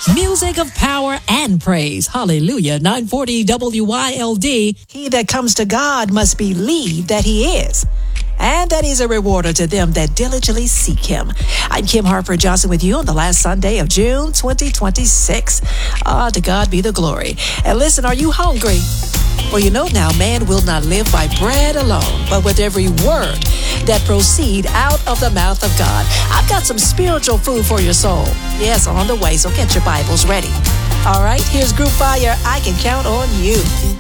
Music of power and praise. Hallelujah. 940 WYLD. He that comes to God must believe that he is, and that he's a rewarder to them that diligently seek him. I'm Kim Harper Johnson with you on the last Sunday of June 2026. To God be the glory. And listen, are you hungry? Well, you know now, man will not live by bread alone, but with every word that proceed out of the mouth of God. I've got some spiritual food for your soul. Yes, on the way, so get your Bibles ready. All right, here's Group Fire. I Can Count on You.